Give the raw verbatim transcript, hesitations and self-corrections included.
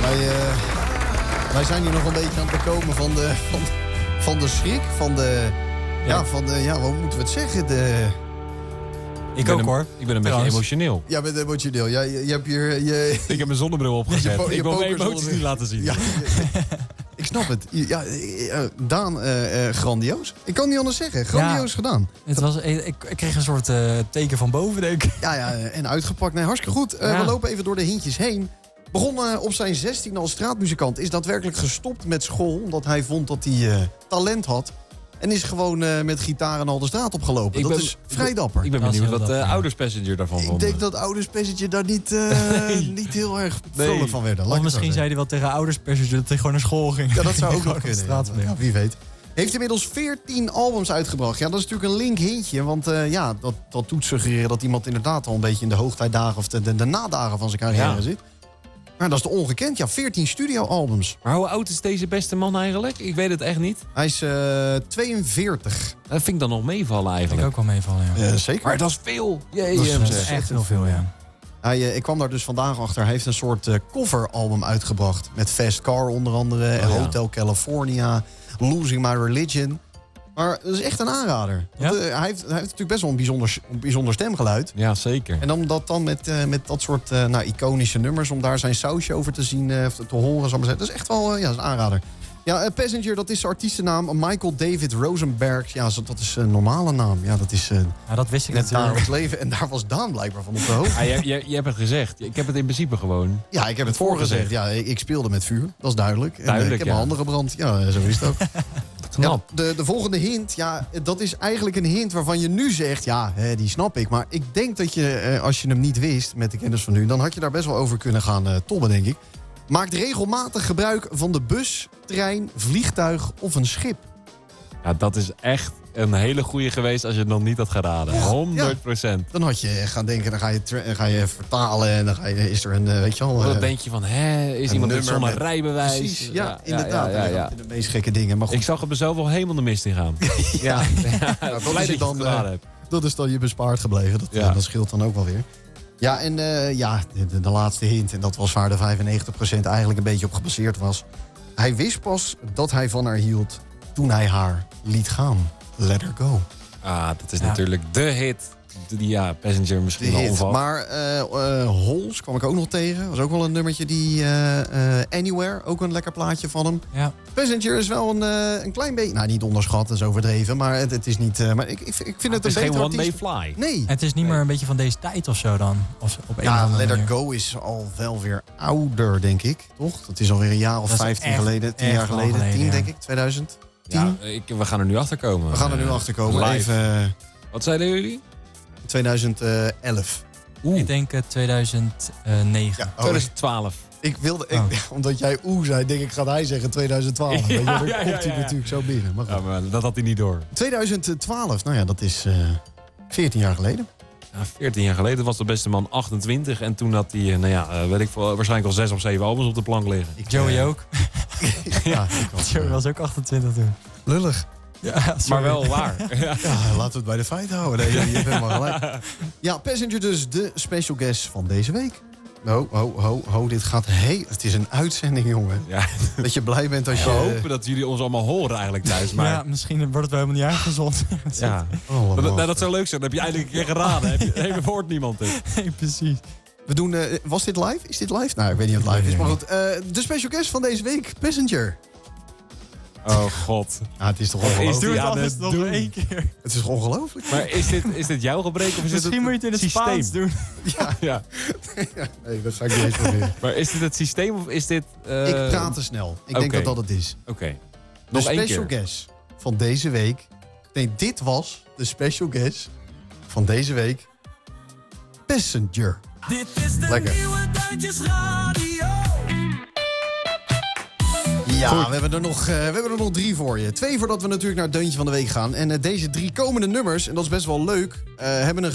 wij, uh, wij zijn hier nog een beetje aan het bekomen van de, van, van de schrik. Van de, ja. ja, van de, ja, hoe moeten we het zeggen? De... Ik, ik ook, een, hoor. Ik ben een beetje emotioneel. Ja, bent emotioneel. Ja, je, je hebt hier... Je... Ik heb mijn zonnebril opgezet. Je, je, ik wil mijn emoties niet laten zien. Ja, je, je, ik snap het. Ja, Daan, uh, uh, grandioos. Ik kan niet anders zeggen. Grandioos ja, gedaan. Het was, ik, ik kreeg een soort uh, teken van boven, denk ik. Ja, ja, en uitgepakt. Nee, hartstikke goed. Uh, ja. We lopen even door de hintjes heen. Begon uh, op zijn zestiende als straatmuzikant. Is daadwerkelijk gestopt met school. Omdat hij vond dat hij uh, talent had. En is gewoon uh, met gitaar en al de straat opgelopen. Ik dat ben, is vrij dapper. Ik ben benieuwd wat de uh, ouders Passenger daarvan vonden. Ik denk dat ouders Passenger daar niet, uh, nee. niet heel erg vrolijk nee. van werden. Laat of misschien zei hij wel tegen ouders Passenger dat hij gewoon naar school ging. Ja, dat zou ook nog kunnen. Ja, ja, wie weet. Heeft inmiddels veertien albums uitgebracht. Ja, dat is natuurlijk een link hintje. Want uh, ja, dat, dat doet suggereren dat iemand inderdaad al een beetje in de hoogtijdagen of de, de, de nadagen van zijn carrière ja. zit. Maar dat is te ongekend. Ja, veertien studioalbums. Maar hoe oud is deze beste man eigenlijk? Ik weet het echt niet. Hij is uh, tweeënveertig. Dat vind ik dan nog meevallen eigenlijk. Ik ook wel meevallen, ja. Uh, zeker. Maar dat is veel. Jee, dat is, dat is echt heel veel, ja. Hij, uh, ik kwam daar dus vandaag achter. Hij heeft een soort uh, coveralbum uitgebracht. Met Fast Car onder andere. Oh, ja. Hotel California. Losing My Religion. Maar dat is echt een aanrader. Ja? Want, uh, hij, heeft, hij heeft natuurlijk best wel een bijzonder, een bijzonder stemgeluid. Ja, zeker. En om dat dan met, uh, met dat soort uh, nou, iconische nummers... om daar zijn sausje over te zien, uh, te horen, zal maar zeggen. Dat is echt wel uh, ja, dat is een aanrader. Ja, uh, Passenger, dat is zijn artiestennaam. Michael David Rosenberg. Ja, dat is een normale naam. Ja, dat is uh, ja, dat wist ik net dagelijks leven. En daar was Daan blijkbaar van op de hoogte. Ah, je, je, je hebt het gezegd. Ik heb het in principe gewoon. Ja, ik heb het voorgezegd. Ja, ik, ik speelde met vuur. Dat is duidelijk. En, duidelijk uh, ik heb ja. mijn handen gebrand. Ja, zo is het ook. Ja, de, de volgende hint, ja, dat is eigenlijk een hint waarvan je nu zegt... ja, hè, die snap ik. Maar ik denk dat je, eh, als je hem niet wist met de kennis van nu... dan had je daar best wel over kunnen gaan uh, tobben, denk ik. Maakt regelmatig gebruik van de bus, trein, vliegtuig of een schip. Ja, dat is echt een hele goeie geweest als je het nog niet had geraden. honderd procent. Ja, dan had je gaan denken, dan ga je, tra- ga je vertalen... en dan ga je, is er een, weet je wel... Dan uh, denk je van, hè, is iemand met zonder rijbewijs? Precies, ja, ja inderdaad. Ja, ja, ja, ja. De meest gekke dingen. Maar goed. Ik zag er mezelf wel helemaal de mist in gaan. ja, ja. ja. ja dat, is dan, uh, dat is dan je bespaard gebleven. Dat, ja. uh, dat scheelt dan ook wel weer. Ja, en uh, ja, de, de laatste hint, en dat was waar de vijfennegentig procent eigenlijk een beetje op gebaseerd was. Hij wist pas dat hij van haar hield toen hij haar liet gaan. Let her go. Ah, dat is ja. natuurlijk de hit. Die, ja, Passenger misschien wel omvat. Maar uh, uh, Hols kwam ik ook nog tegen. Was ook wel een nummertje die... Uh, uh, Anywhere, ook een lekker plaatje van hem. Ja. Passenger is wel een, uh, een klein beetje... Nou, niet onderschat, dat is overdreven. Maar het, het is niet... Uh, maar ik, ik, ik vind het, het een is beter geen one day fly. Nee. Het is niet meer een beetje van deze tijd of zo dan? Of op een ja, Let Her Go is al wel weer ouder, denk ik. Toch? Dat is alweer een jaar of vijftien geleden. Tien jaar geleden. geleden. Tien, ja. denk ik. tweeduizend tien. Ja, ik, we gaan er nu achter komen. We gaan er nu uh, achter komen. Live. Even, uh, Wat zeiden jullie? tweeduizend elf. Oeh. Ik denk uh, tweeduizend negen. Ja, oh, tweeduizend twaalf. Ik wilde, ik, oh. omdat jij oeh zei, denk ik, gaat hij zeggen tweeduizend twaalf. Ja, je, dan komt ja, ja, hij ja. natuurlijk zo binnen. Maar, ja, maar dat had hij niet door. tweeduizend twaalf, nou ja, dat is uh, veertien jaar geleden. Ja, veertien jaar geleden was de beste man achtentwintig. En toen had hij, nou ja, weet ik veel, waarschijnlijk al zes of zeven albums op de plank liggen. Ik, Joey uh, ook. ja, ik was, Joey was ook achtentwintig toen. Lullig. Ja, maar wel waar. ja, laten we het bij de feiten houden. Nee, je hebt helemaal gelijk. Ja, Passenger dus de special guest van deze week. Ho, ho, ho, ho, dit gaat heel... Het is een uitzending, jongen. Ja. Dat je blij bent als je... We hopen dat jullie ons allemaal horen eigenlijk thuis. Maar... Ja, misschien wordt het wel helemaal niet uitgezonden. ja. Oh, dat, nou, dat zou leuk zijn. Dan heb je eindelijk een keer geraden. Heb je, heb je hoort niemand dit. Nee, precies. We doen... Uh, was dit live? Is dit live? Nou, ik weet niet of het live is. Maar goed, uh, de special guest van deze week, Passenger. Oh god. Ja, het is toch ongelooflijk. Doe het anders nog één keer. Het is ongelooflijk. Maar is dit, is dit jouw gebrek of is Misschien dit moet je het in het systeem? Spaans doen. Ja. ja. Nee, dat zou ik niet eens proberen. Maar is dit het systeem of is dit... Uh... Ik praat te snel. Ik okay. denk dat dat het is. Oké. Okay. De special guest van deze week... Nee, dit was de special guest van deze week. Passenger. Dit is de Lekker. nieuwe Duintjes Radio. Ja, we hebben, er nog, uh, we hebben er nog drie voor je. Twee voordat we natuurlijk naar het deuntje van de week gaan. En uh, deze drie komende nummers, en dat is best wel leuk, uh, hebben een